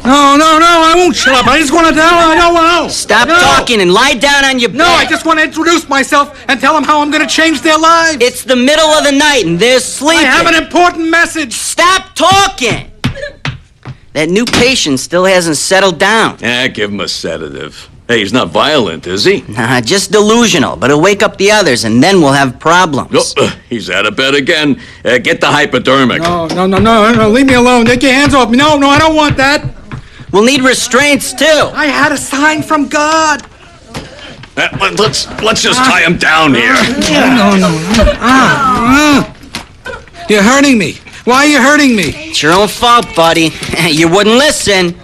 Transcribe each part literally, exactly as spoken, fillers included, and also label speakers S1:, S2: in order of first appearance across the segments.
S1: No, no, no, I won't shut up. I just want to tell her I don't know.
S2: Stop
S1: no.
S2: talking and lie down on your bed.
S1: No, I just want to introduce myself and tell them how I'm going to change their lives.
S2: It's the middle of the night and they're sleeping.
S1: I have an important message.
S2: Stop talking. That new patient still hasn't settled down.
S3: Yeah, give him a sedative. Hey, he's not violent, is he?
S2: Nah, just delusional, but he'll wake up the others and then we'll have problems.
S3: Oh, uh, he's out of bed again. Uh, get the hypodermic.
S1: No, no, no, no, no, leave me alone. Take your hands off me. No, no, I don't want that.
S2: We'll need restraints, too.
S1: I had a sign from God.
S3: Uh, let, let's let's just tie him down here.
S1: No, no, no. Ah, ah. You're hurting me. Why are you hurting me?
S2: It's your own fault, buddy. You wouldn't listen.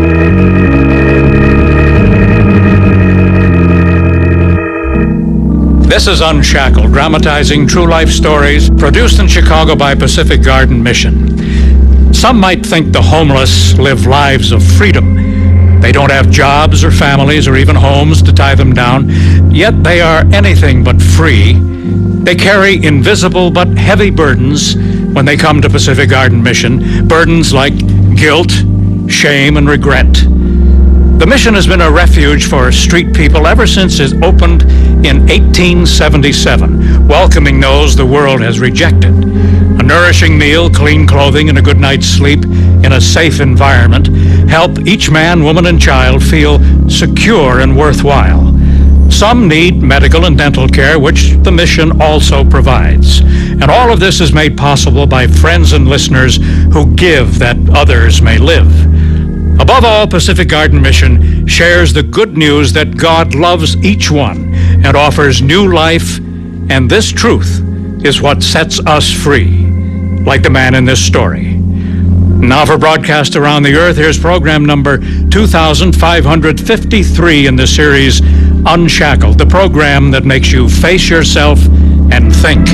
S4: This is Unshackled, dramatizing true life stories, produced in Chicago by Pacific Garden Mission. Some might think the homeless live lives of freedom. They don't have jobs or families or even homes to tie them down, yet they are anything but free. They carry invisible but heavy burdens when they come to Pacific Garden Mission, burdens like guilt, shame, and regret. The mission has been a refuge for street people ever since it opened in eighteen seventy-seven, welcoming those the world has rejected. A nourishing meal, clean clothing, and a good night's sleep in a safe environment help each man, woman, and child feel secure and worthwhile. Some need medical and dental care, which the mission also provides. And all of this is made possible by friends and listeners who give that others may live. Above all, Pacific Garden Mission shares the good news that God loves each one and offers new life, and this truth is what sets us free, like the man in this story. Now for broadcast around the earth, here's program number two thousand five hundred fifty-three in the series Unshackled, the program that makes you face yourself and think.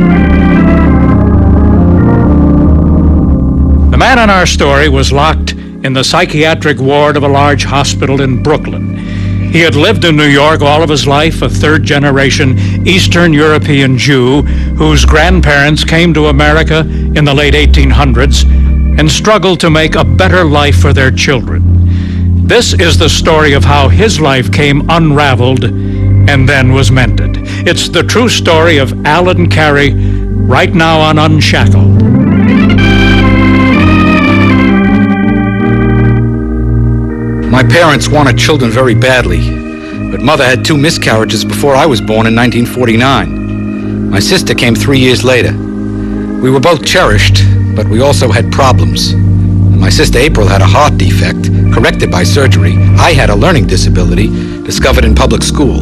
S4: The man in our story was locked in the psychiatric ward of a large hospital in Brooklyn. He had lived in New York all of his life, a third-generation Eastern European Jew whose grandparents came to America in the late eighteen hundreds and struggled to make a better life for their children. This is the story of how his life came unraveled and then was mended. It's the true story of Alan Carey, right now on Unshackled.
S1: My parents wanted children very badly, but Mother had two miscarriages before I was born in nineteen forty-nine. My sister came three years later. We were both cherished, but we also had problems. My sister April had a heart defect, corrected by surgery. I had a learning disability, discovered in public school.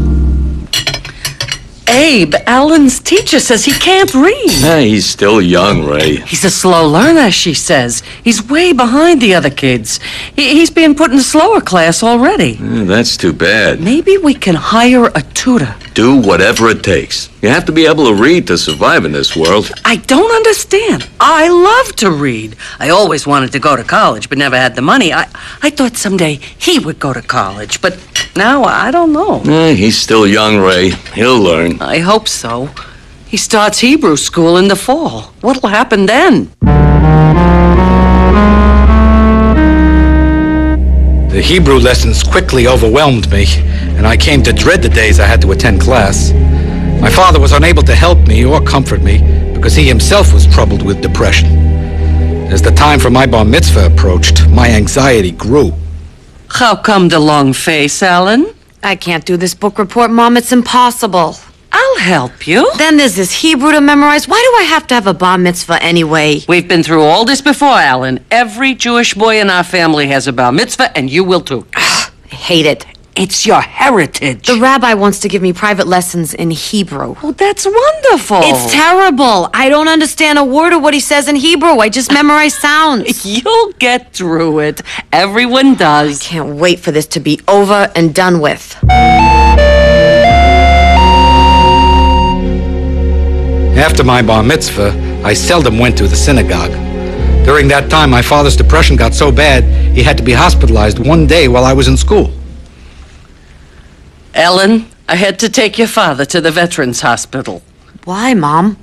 S5: Abe, Alan's teacher says he can't read.
S3: Hey, he's still young, Ray.
S5: He's a slow learner, she says. He's way behind the other kids. He, he's being put in a slower class already.
S3: Eh, that's too bad.
S5: Maybe we can hire a tutor.
S3: Do whatever it takes. You have to be able to read to survive in this world.
S5: I don't understand. I love to read. I always wanted to go to college, but never had the money. I, I thought someday he would go to college, but now I don't know.
S3: Eh, he's still young, Ray. He'll learn.
S5: I hope so. He starts Hebrew school in the fall. What'll happen then?
S1: The Hebrew lessons quickly overwhelmed me, and I came to dread the days I had to attend class. My father was unable to help me or comfort me because he himself was troubled with depression. As the time for my bar mitzvah approached, my anxiety grew.
S5: How come the long face, Alan?
S6: I can't do this book report, Mom. It's impossible.
S5: I'll help you.
S6: Then there's this Hebrew to memorize. Why do I have to have a bar mitzvah anyway?
S5: We've been through all this before, Alan. Every Jewish boy in our family has a bar mitzvah, and you will too.
S6: I hate it.
S5: It's your heritage.
S6: The rabbi wants to give me private lessons in Hebrew.
S5: Oh, that's wonderful.
S6: It's terrible. I don't understand a word of what he says in Hebrew. I just memorize sounds.
S5: You'll get through it. Everyone does.
S6: I can't wait for this to be over and done with.
S1: After my bar mitzvah, I seldom went to the synagogue. During that time, my father's depression got so bad, he had to be hospitalized one day while I was in school.
S5: Ellen, I had to take your father to the Veterans Hospital.
S6: Why, Mom?